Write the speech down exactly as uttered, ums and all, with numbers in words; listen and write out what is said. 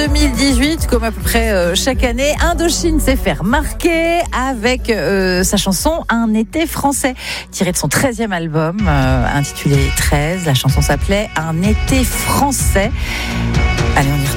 deux mille dix-huit, comme à peu près euh, chaque année, Indochine s'est fait remarquer avec euh, sa chanson Un été français, tirée de son treizième album euh, intitulé treize. La chanson s'appelait Un été français. Allez, on y retourne.